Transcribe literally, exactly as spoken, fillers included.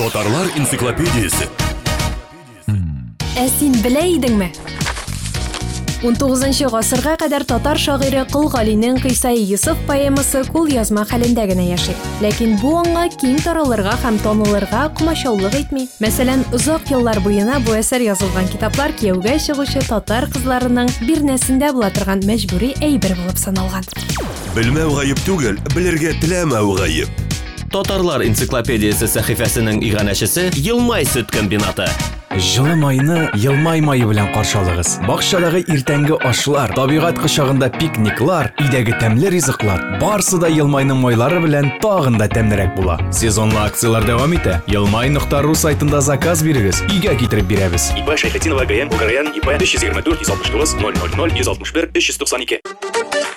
Татарлар энциклопедиясе. Ә син белә идеңме? он тугызынчы гасырга кадәр татар шагыйре Кол Галинең Кыйсай Йосыф поэмасы кул язма хәлендә генә яши. Ләкин бу аңа киң таралырга һәм танылырга комачаулык итми. Мәсәлән, озак еллар буена бу әсәр язылган китаплар кияүгә чыгучы татар кызларының бирнәсендә була торган мәҗбүри әйбер булып саналган. Белмәү гаеп түгел, белергә теләмәү гаеп. Татарлар энциклопедиясе сәхифәсенең иганәчесе Елмай сөт комбинаты. Жылы майны Елмай майы белән каршалыгыз. Бакчадагы иртәнге ашлар, табигать кочагында пикниклар, өйдәге тәмле ризыклар, барысы да Елмайның майлары белән тагын да тәмлерәк була. Сезонлы акциялар дәвам итә. елмай нокта ру сайтында заказ бирегез, өйгә китереп бирәбез. ИП Шәйхетдинова ГМ Украин ИП өч йөз егерме дүрт йөз алтмыш тугыз ноль ноль ноль йөз алтмыш бер өч йөз туксан ике.